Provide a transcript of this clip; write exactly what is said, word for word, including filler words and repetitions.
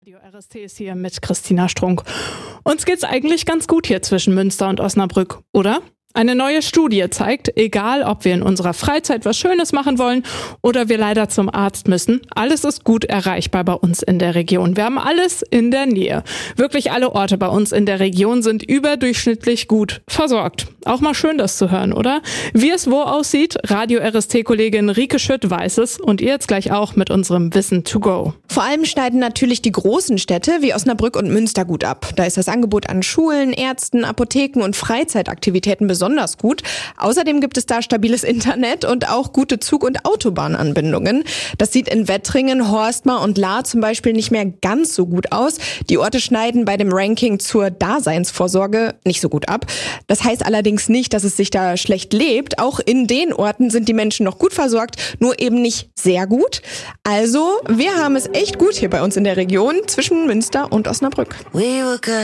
Radio R S T ist hier mit Christina Strunk. Uns geht's eigentlich ganz gut hier zwischen Münster und Osnabrück, oder? Eine neue Studie zeigt, egal ob wir in unserer Freizeit was Schönes machen wollen oder wir leider zum Arzt müssen, alles ist gut erreichbar bei uns in der Region. Wir haben alles in der Nähe. Wirklich alle Orte bei uns in der Region sind überdurchschnittlich gut versorgt. Auch mal schön, das zu hören, oder? Wie es wo aussieht, Radio R S T-Kollegin Rike Schütt weiß es und ihr jetzt gleich auch mit unserem Wissen to go. Vor allem schneiden natürlich die großen Städte wie Osnabrück und Münster gut ab. Da ist das Angebot an Schulen, Ärzten, Apotheken und Freizeitaktivitäten besonders gut. Außerdem gibt es da stabiles Internet und auch gute Zug- und Autobahnanbindungen. Das sieht in Wettringen, Horstmar und Lahr zum Beispiel nicht mehr ganz so gut aus. Die Orte schneiden bei dem Ranking zur Daseinsvorsorge nicht so gut ab. Das heißt allerdings nicht, dass es sich da schlecht lebt. Auch in den Orten sind die Menschen noch gut versorgt, nur eben nicht sehr gut. Also, wir haben es echt gut hier bei uns in der Region zwischen Münster und Osnabrück.